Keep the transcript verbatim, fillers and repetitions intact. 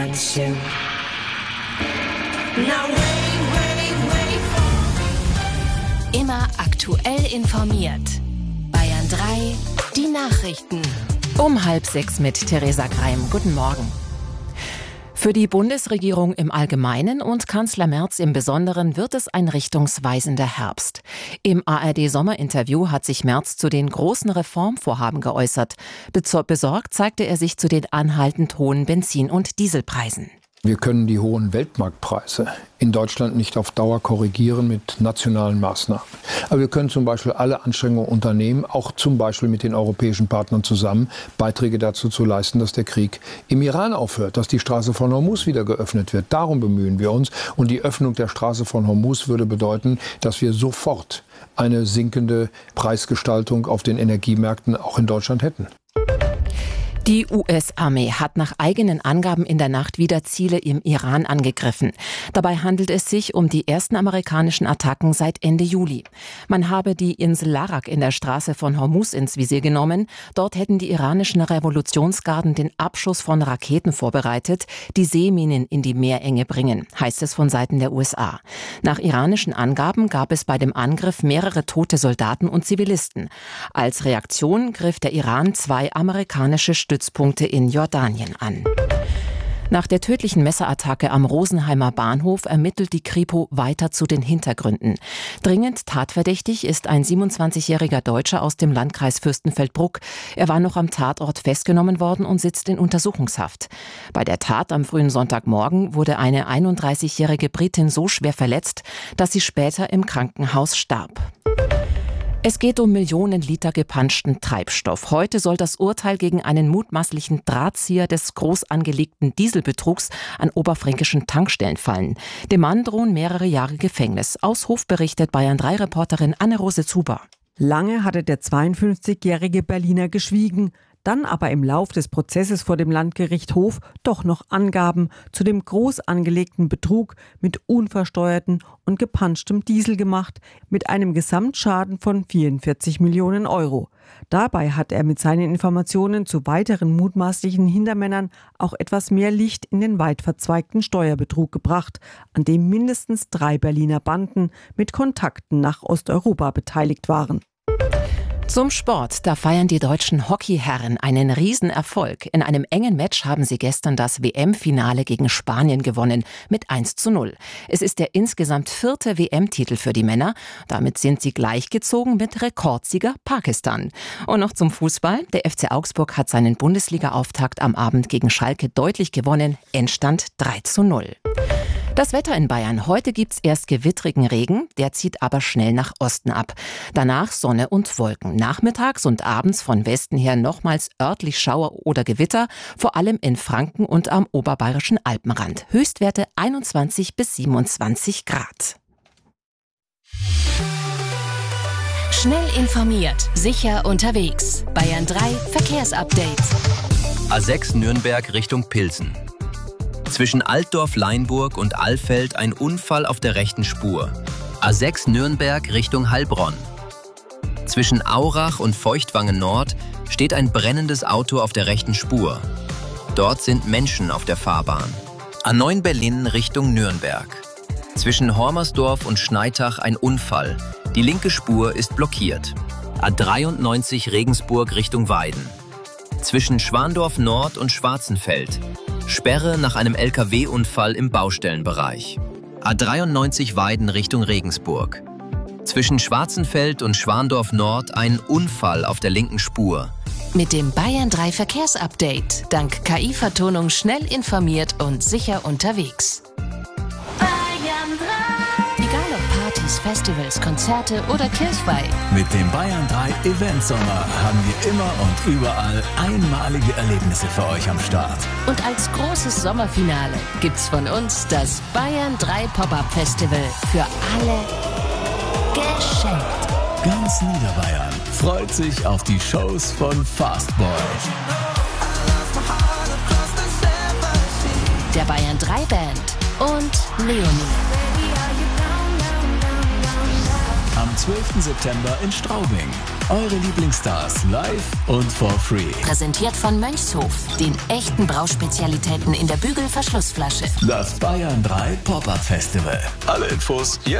Immer aktuell informiert. Bayern drei, die Nachrichten. Um halb sechs mit Theresa Greim. Guten Morgen. Für die Bundesregierung im Allgemeinen und Kanzler Merz im Besonderen wird es ein richtungsweisender Herbst. Im A R D-Sommerinterview hat sich Merz zu den großen Reformvorhaben geäußert. Besorgt zeigte er sich zu den anhaltend hohen Benzin- und Dieselpreisen. Wir können die hohen Weltmarktpreise in Deutschland nicht auf Dauer korrigieren mit nationalen Maßnahmen. Aber wir können zum Beispiel alle Anstrengungen unternehmen, auch zum Beispiel mit den europäischen Partnern zusammen, Beiträge dazu zu leisten, dass der Krieg im Iran aufhört, dass die Straße von Hormuz wieder geöffnet wird. Darum bemühen wir uns. Und die Öffnung der Straße von Hormuz würde bedeuten, dass wir sofort eine sinkende Preisgestaltung auf den Energiemärkten auch in Deutschland hätten. Die U S-Armee hat nach eigenen Angaben in der Nacht wieder Ziele im Iran angegriffen. Dabei handelt es sich um die ersten amerikanischen Attacken seit Ende Juli. Man habe die Insel Larak in der Straße von Hormuz ins Visier genommen. Dort hätten die iranischen Revolutionsgarden den Abschuss von Raketen vorbereitet, die Seeminen in die Meerenge bringen, heißt es von Seiten der U S A. Nach iranischen Angaben gab es bei dem Angriff mehrere tote Soldaten und Zivilisten. Als Reaktion griff der Iran zwei amerikanische Stützpunkte in Jordanien an. Nach der tödlichen Messerattacke am Rosenheimer Bahnhof ermittelt die Kripo weiter zu den Hintergründen. Dringend tatverdächtig ist ein siebenundzwanzigjähriger Deutscher aus dem Landkreis Fürstenfeldbruck. Er war noch am Tatort festgenommen worden und sitzt in Untersuchungshaft. Bei der Tat am frühen Sonntagmorgen wurde eine einunddreißigjährige Britin so schwer verletzt, dass sie später im Krankenhaus starb. Es geht um Millionen Liter gepanschten Treibstoff. Heute soll das Urteil gegen einen mutmaßlichen Drahtzieher des groß angelegten Dieselbetrugs an oberfränkischen Tankstellen fallen. Dem Mann drohen mehrere Jahre Gefängnis. Aus Hof berichtet Bayern drei Reporterin Anne-Rose Zuber. Lange hatte der zweiundfünfzigjährige Berliner geschwiegen. Dann aber im Lauf des Prozesses vor dem Landgericht Hof doch noch Angaben zu dem groß angelegten Betrug mit unversteuertem und gepanschtem Diesel gemacht, mit einem Gesamtschaden von vierundvierzig Millionen Euro. Dabei hat er mit seinen Informationen zu weiteren mutmaßlichen Hintermännern auch etwas mehr Licht in den weit verzweigten Steuerbetrug gebracht, an dem mindestens drei Berliner Banden mit Kontakten nach Osteuropa beteiligt waren. Zum Sport, da feiern die deutschen Hockeyherren einen Riesenerfolg. In einem engen Match haben sie gestern das W M-Finale gegen Spanien gewonnen mit eins zu null. Es ist der insgesamt vierte W M-Titel für die Männer. Damit sind sie gleichgezogen mit Rekordsieger Pakistan. Und noch zum Fußball. Der F C Augsburg hat seinen Bundesliga-Auftakt am Abend gegen Schalke deutlich gewonnen. Endstand drei zu null. Das Wetter in Bayern. Heute gibt's erst gewittrigen Regen, der zieht aber schnell nach Osten ab. Danach Sonne und Wolken. Nachmittags und abends von Westen her nochmals örtlich Schauer oder Gewitter, vor allem in Franken und am oberbayerischen Alpenrand. Höchstwerte einundzwanzig bis siebenundzwanzig Grad. Schnell informiert, sicher unterwegs. Bayern drei Verkehrsupdate. A sechs Nürnberg Richtung Pilsen. Zwischen Altdorf-Leinburg und Alfeld ein Unfall auf der rechten Spur. A sechs Nürnberg Richtung Heilbronn. Zwischen Aurach und Feuchtwangen Nord steht ein brennendes Auto auf der rechten Spur. Dort sind Menschen auf der Fahrbahn. A neun Berlin Richtung Nürnberg. Zwischen Hormersdorf und Schneitach ein Unfall. Die linke Spur ist blockiert. A dreiundneunzig Regensburg Richtung Weiden. Zwischen Schwandorf Nord und Schwarzenfeld. Sperre nach einem L K W-Unfall im Baustellenbereich. A dreiundneunzig Weiden Richtung Regensburg. Zwischen Schwarzenfeld und Schwandorf Nord ein Unfall auf der linken Spur. Mit dem Bayern drei Verkehrsupdate. Dank K I-Vertonung schnell informiert und sicher unterwegs. Bayern drei. Egal ob Partys, Festivals, Konzerte oder Kirchweih. Mit dem Bayern drei Eventsommer haben wir immer und überall einmalige Erlebnisse für euch am Start. Und als großes Sommerfinale gibt's von uns das Bayern drei Pop-Up Festival für alle geschenkt. Ganz Niederbayern freut sich auf die Shows von Fastboy. Der Bayern drei Band und Leonie. Am zwölften September in Straubing. Eure Lieblingsstars live und for free. Präsentiert von Mönchshof, den echten Brauspezialitäten in der Bügelverschlussflasche. Das Bayern drei Pop-Up Festival. Alle Infos jetzt